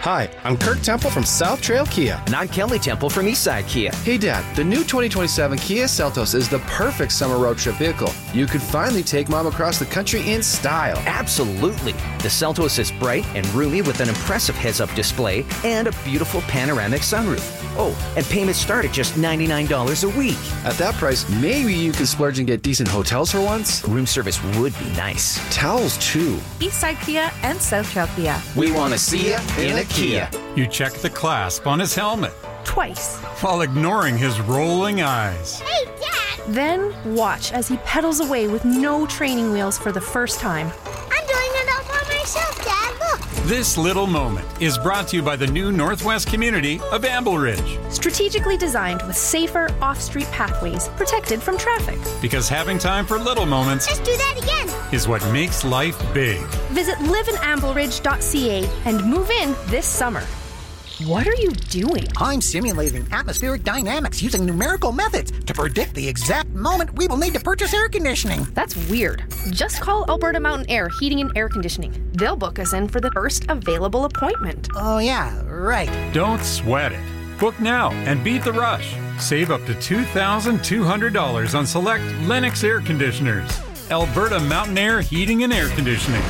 Hi, I'm Kirk Temple from South Trail Kia. And I'm Kelly Temple from Eastside Kia. Hey Dad, the new 2027 Kia Seltos is the perfect summer road trip vehicle. You could finally take Mom across the country in style. Absolutely. The Seltos is bright and roomy with an impressive heads-up display and a beautiful panoramic sunroof. Oh, and payments start at just $99 a week. At that price, maybe you can splurge and get decent hotels for once. Room service would be nice. Towels too. Eastside Kia and South Trail Kia. We want to see you in a Kia. You check the clasp on his helmet Twice. while ignoring his rolling eyes. Hey, Dad! Then watch as he pedals away with no training wheels for the first time. I'm doing it all by myself, Dad. Look! This little moment is brought to you by the new Northwest community of Amble Ridge. Strategically designed with safer off-street pathways protected from traffic. Because having time for little moments Let's do that again. is what makes life big. Visit liveinambleridge.ca and move in this summer. What are you doing? I'm simulating atmospheric dynamics using numerical methods to predict the exact moment we will need to purchase air conditioning. That's weird. Just call Alberta Mountain Air Heating and Air Conditioning. They'll book us in for the first available appointment. Oh, yeah, right. Don't sweat it. Book now and beat the rush. Save up to $2,200 on select Lennox air conditioners. Alberta Mountain Air Heating and Air Conditioning.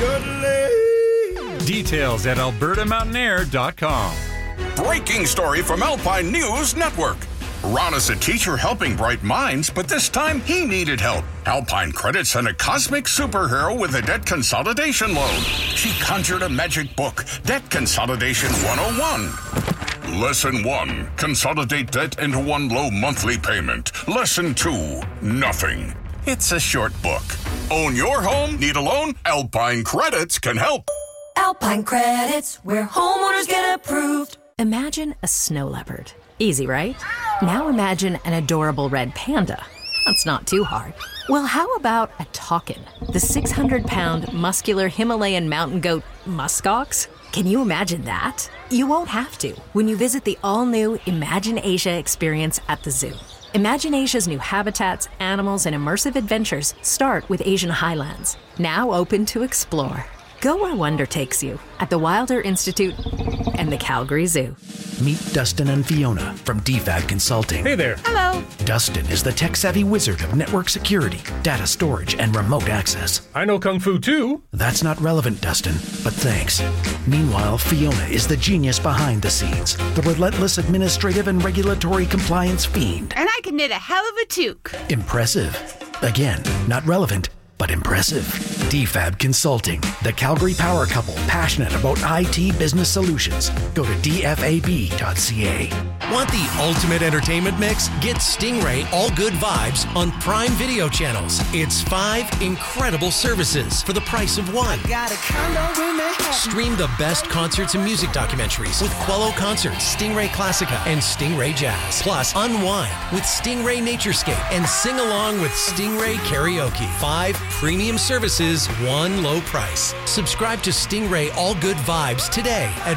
Details at albertamountainair.com. Breaking story from Alpine News Network. Ron is a teacher helping bright minds, but this time he needed help. Alpine Credit sent a cosmic superhero with a debt consolidation loan. She conjured a magic book, Debt Consolidation 101. Lesson 1, consolidate debt into one low monthly payment. Lesson 2, nothing. It's a short book. Own your home? Need a loan? Alpine Credits can help. Alpine Credits, where homeowners get approved. Imagine a snow leopard. Easy, right? Now imagine an adorable red panda. That's not too hard. Well, how about a takin, the 600-pound muscular Himalayan mountain goat muskox? Can you imagine that? You won't have to when you visit the all-new Imagine Asia experience at the zoo. Imagine Asia's new habitats, animals, and immersive adventures start with Asian Highlands, now open to explore. Go where wonder takes you at the Wilder Institute and the Calgary Zoo. Meet Dustin and Fiona from DFAB Consulting. Hey there. Hello. Dustin is the tech-savvy wizard of network security, data storage, and remote access. I know Kung Fu too. That's not relevant, Dustin, but thanks. Meanwhile, Fiona is the genius behind the scenes, the relentless administrative and regulatory compliance fiend. And I can knit a hell of a toque. Impressive. Again, not relevant, but impressive. DFAB Consulting, the Calgary power couple passionate about IT business solutions. Go to dfab.ca. Want the ultimate entertainment mix? Get Stingray All Good Vibes on Prime Video channels. It's 5 incredible services for the price of one. Stream the best concerts and music documentaries with Quello Concerts, Stingray Classica, and Stingray Jazz. Plus, unwind with Stingray Naturescape and sing along with Stingray Karaoke. 5 premium services, one low price. Subscribe to Stingray All Good Vibes today at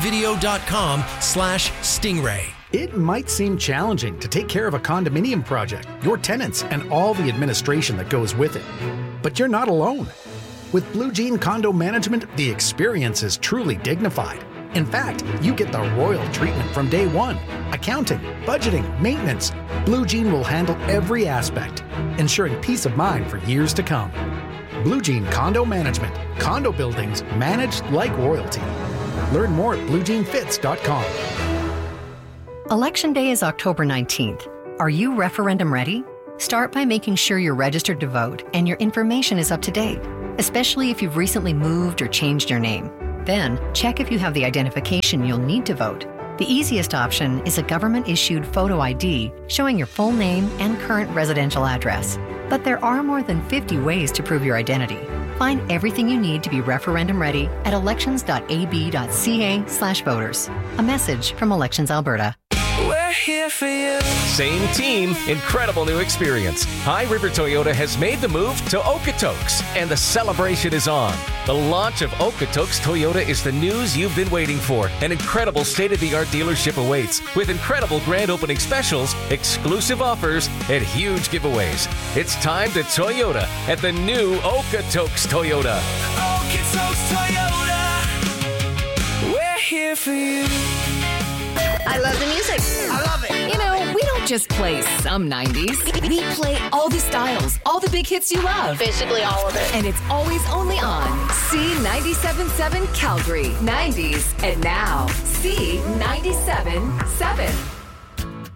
primevideo.com/Stingray. It might seem challenging to take care of a condominium project, your tenants, and all the administration that goes with it. But you're not alone. With Blue Jean Condo Management, the experience is truly dignified. In fact, you get the royal treatment from day one. Accounting, budgeting, maintenance. Blue Jean will handle every aspect, ensuring peace of mind for years to come. Blue Jean Condo Management. Condo buildings managed like royalty. Learn more at bluejeanfits.com. Election Day is October 19th. Are you referendum ready? Start by making sure you're registered to vote and your information is up to date, especially if you've recently moved or changed your name. Then, check if you have the identification you'll need to vote. The easiest option is a government-issued photo ID showing your full name and current residential address. But there are more than 50 ways to prove your identity. Find everything you need to be referendum ready at elections.ab.ca/voters. A message from Elections Alberta. We're here for you. Same team, incredible new experience. High River Toyota has made the move to Okotoks, and the celebration is on. The launch of Okotoks Toyota is the news you've been waiting for. An incredible state-of-the-art dealership awaits, with incredible grand opening specials, exclusive offers, and huge giveaways. It's time to Toyota at the new Okotoks Toyota. Okotoks Toyota. We're here here for you. I love the music. I love it. You know, we don't just play some 90s. We play all the styles, all the big hits you love. Basically all of it. And it's always only on C97.7 Calgary. 90s and now C97.7.